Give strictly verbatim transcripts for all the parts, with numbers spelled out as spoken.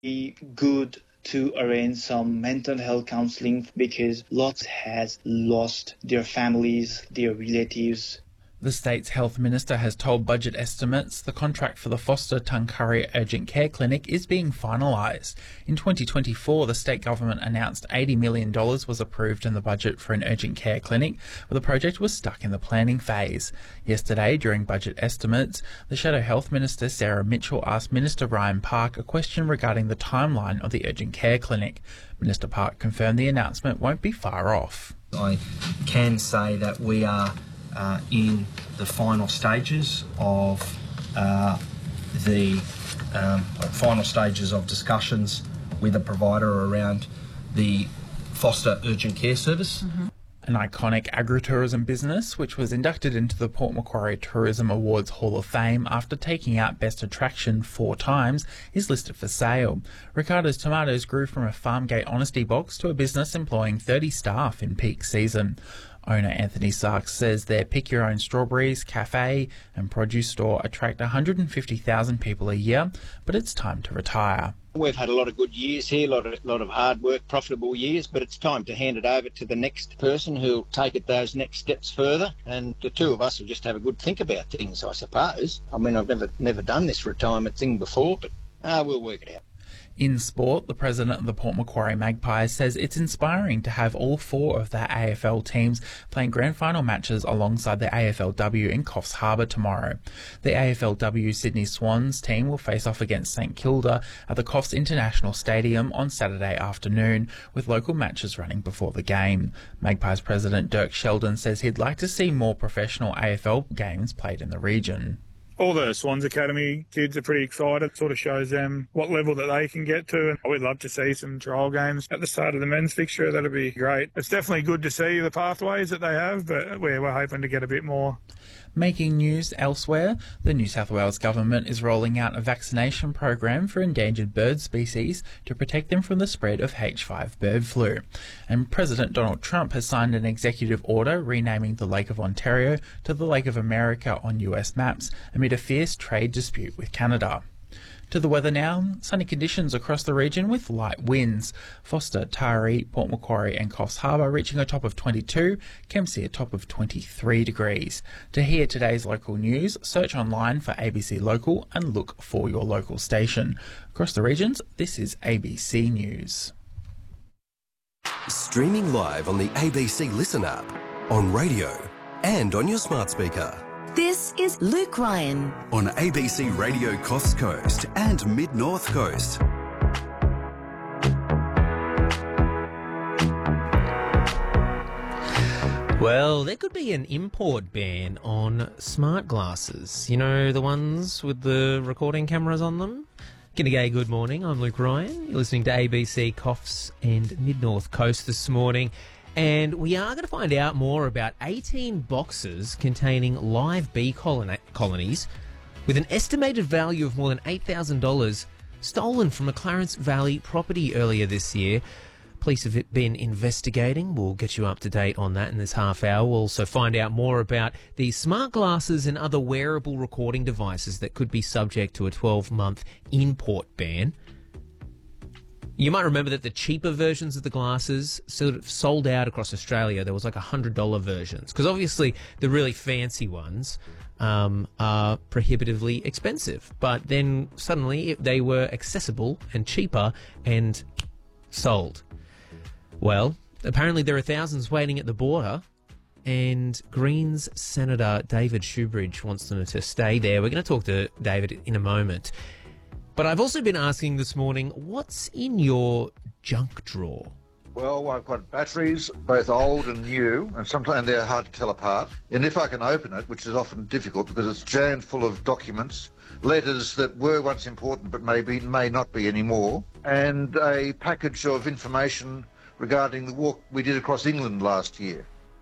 Be good to arrange some mental health counselling because lots has lost their families, their relatives. The state's health minister has told Budget Estimates the contract for the Foster Tuncurry Urgent Care Clinic is being finalised. In twenty twenty-four, the state government announced eighty million dollars was approved in the budget for an urgent care clinic, but the project was stuck in the planning phase. Yesterday, during Budget Estimates, the Shadow Health Minister Sarah Mitchell asked Minister Ryan Park a question regarding the timeline of the urgent care clinic. Minister Park confirmed the announcement won't be far off. I can say that we are Uh, in the final stages of uh, the um, final stages of discussions with a provider around the Foster Urgent Care Service. Mm-hmm. An iconic agritourism business, which was inducted into the Port Macquarie Tourism Awards Hall of Fame after taking out Best Attraction four times, is listed for sale. Ricardo's Tomatoes grew from a Farmgate honesty box to a business employing thirty staff in peak season. Owner Anthony Sarks says their Pick Your Own Strawberries, cafe and produce store attract one hundred fifty thousand people a year, but it's time to retire. We've had a lot of good years here, a lot of, lot of hard work, profitable years, but it's time to hand it over to the next person who'll take it those next steps further, and the two of us will just have a good think about things, I suppose. I mean, I've never never done this retirement thing before, but uh, we'll work it out. In sport, the president of the Port Macquarie Magpies says it's inspiring to have all four of their A F L teams playing grand final matches alongside the A F L W in Coffs Harbour tomorrow. The A F L W Sydney Swans team will face off against St Kilda at the Coffs International Stadium on Saturday afternoon, with local matches running before the game. Magpies president Dirk Sheldon says he'd like to see more professional A F L games played in the region. All the Swans Academy kids are pretty excited. It sort of shows them what level that they can get to, and we'd love to see some trial games at the start of the men's fixture. That'd be great. It's definitely good to see the pathways that they have, but we're, we're hoping to get a bit more. Making news elsewhere, the New South Wales government is rolling out a vaccination program for endangered bird species to protect them from the spread of H five bird flu. And President Donald Trump has signed an executive order renaming the Lake of Ontario to the Lake of America on U S maps amid a fierce trade dispute with Canada. To the weather now, sunny conditions across the region with light winds. Foster, Taree, Port Macquarie and Coffs Harbour reaching a top of twenty-two, Kempsey a top of twenty-three degrees. To hear today's local news, search online for A B C Local and look for your local station. Across the regions, this is A B C News. Streaming live on the A B C Listen app, on radio and on your smart speaker. This is Luke Ryan on A B C Radio Coast Coast and Mid-North Coast. Well, there could be an import ban on smart glasses. You know, the ones with the recording cameras on them? G'day, good morning. I'm Luke Ryan. You're listening to A B C Coffs and Mid-North Coast this morning. And we are going to find out more about eighteen boxes containing live bee coloni- colonies with an estimated value of more than eight thousand dollars stolen from a Clarence Valley property earlier this year. Police have been investigating. We'll get you up to date on that in this half hour. We'll also find out more about the smart glasses and other wearable recording devices that could be subject to a twelve-month import ban. You might remember that the cheaper versions of the glasses sort of sold out across Australia. There was like one hundred dollars versions, because obviously the really fancy ones um, are prohibitively expensive. But then suddenly they were accessible and cheaper and sold. Well, apparently there are thousands waiting at the border, and Greens Senator David Shoebridge wants them to stay there. We're going to talk to David in a moment. But I've also been asking this morning, what's in your junk drawer? Well, I've got batteries, both old and new, and sometimes they're hard to tell apart. And if I can open it, which is often difficult because it's jammed full of documents, letters that were once important but maybe may not be anymore, and a package of information regarding the walk we did across England last year.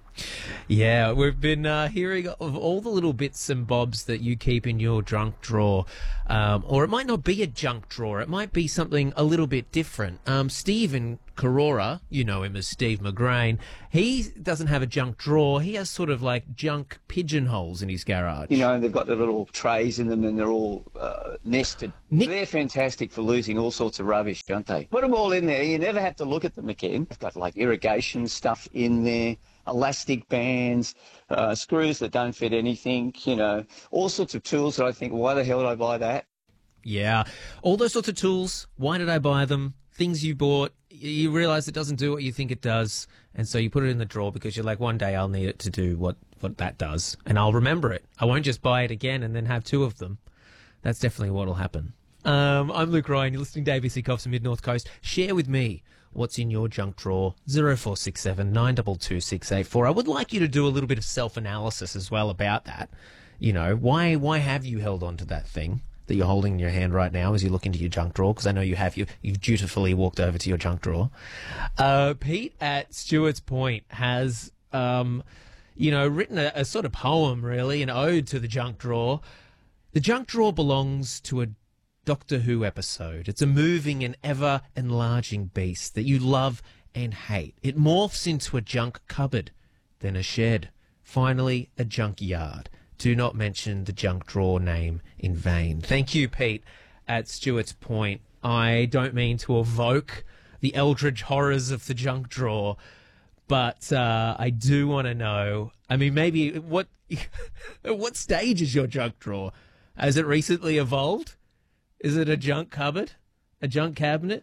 Yeah, we've been uh, hearing of all the little bits and bobs that you keep in your junk drawer. Um, or it might not be a junk drawer. It might be something a little bit different. Um, Steve in Karora, you know him as Steve McGrain, he doesn't have a junk drawer. He has sort of like junk pigeonholes in his garage. You know, they've got the little trays in them and they're all uh, nested. Nick- They're fantastic for losing all sorts of rubbish, aren't they? Put them all in there. You never have to look at them again. They've got like irrigation stuff in there, elastic bands, uh, screws that don't fit anything, you know, all sorts of tools that I think, why the hell did I buy that? Yeah, all those sorts of tools. Why did I buy them? Things you bought, you realise it doesn't do what you think it does, and so you put it in the drawer because you're like, one day I'll need it to do what, what that does, and I'll remember it. I won't just buy it again and then have two of them. That's definitely what'll happen. Um, I'm Luke Ryan. You're listening to A B C Coffs Mid North Coast. Share with me what's in your junk drawer. zero four six seven nine two two six eight four. I would like you to do a little bit of self-analysis as well about that. You know, why why have you held on to that thing that you're holding in your hand right now as you look into your junk drawer? Because I know you have. You, you've dutifully walked over to your junk drawer. Uh, Pete at Stewart's Point has, um, you know, written a, a sort of poem, really, an ode to the junk drawer. The junk drawer belongs to a Doctor Who episode. It's a moving and ever-enlarging beast that you love and hate. It morphs into a junk cupboard, then a shed, finally a junk yard. Do not mention the junk drawer name in vain. Thank you, Pete, at Stewart's Point. I don't mean to evoke the eldritch horrors of the junk drawer, but uh, I do want to know, I mean, maybe what at what stage is your junk drawer? Has it recently evolved? Is it a junk cupboard? A junk cabinet?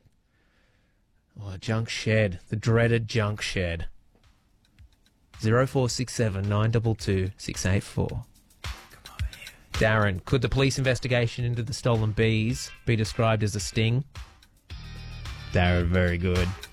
Or a junk shed? The dreaded junk shed. zero four six seven nine two two six eight four. Darren, could the police investigation into the stolen bees be described as a sting? Darren, very good.